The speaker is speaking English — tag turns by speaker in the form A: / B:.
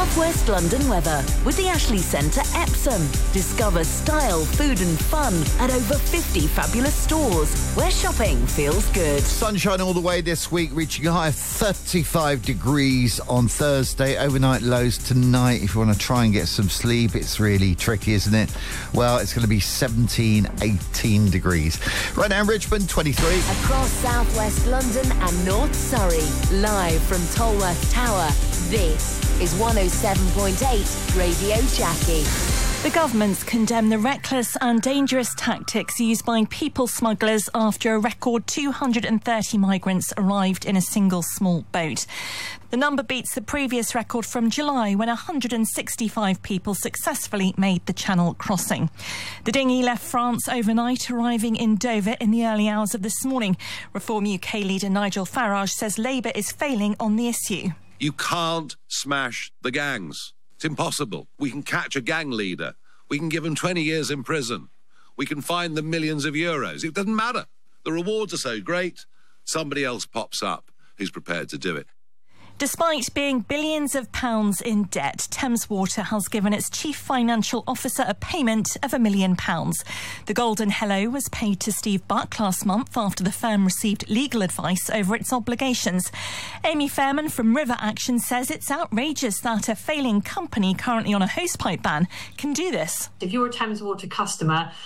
A: West London weather with the Ashley Centre Epsom. Discover style, food and fun at over 50 fabulous stores where shopping feels good.
B: Sunshine all the way this week, reaching a high of 35 degrees on Thursday. Overnight lows tonight. If you want to try and get some sleep, it's really tricky, isn't it? Well, it's going to be 17, 18 degrees. Right now in Richmond, 23.
A: Across southwest London and North Surrey, live from Tolworth Tower, this is 107.8 Radio Jackie.
C: The government's condemned the reckless and dangerous tactics used by people smugglers after a record 230 migrants arrived in a single small boat. The number beats the previous record from July, when 165 people successfully made the Channel crossing. The dinghy left France overnight, arriving in Dover in the early hours of this morning. Reform UK leader Nigel Farage says Labour is failing on the issue.
D: You can't smash the gangs. It's impossible. We can catch a gang leader. We can give them 20 years in prison. We can fine them millions of euros. It doesn't matter. The rewards are so great, somebody else pops up who's prepared to do it.
C: Despite being billions of pounds in debt, Thames Water has given its chief financial officer a payment of £1 million. The Golden Hello was paid to Steve Buck last month after the firm received legal advice over its obligations. Amy Fairman from River Action says it's outrageous that a failing company currently on a hosepipe ban can do this.
E: If you're a Thames Water customer